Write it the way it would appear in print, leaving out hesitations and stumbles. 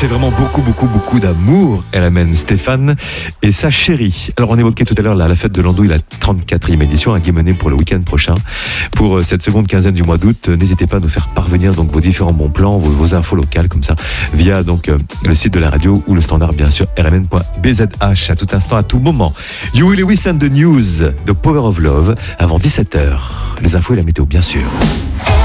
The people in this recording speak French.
C'est vraiment beaucoup d'amour, elle amène Stéphane et sa chérie. Alors on évoquait tout à l'heure la fête de l'Andouille, la 34e édition, à Guémené pour le week-end prochain. Pour cette seconde quinzaine du mois d'août, n'hésitez pas à nous faire parvenir donc vos différents bons plans, vos infos locales comme ça, via donc le site de la radio ou le standard bien sûr, rmn.bzh, à tout instant, à tout moment. Huey Lewis and the News, The Power of Love, avant 17h. Les infos et la météo bien sûr.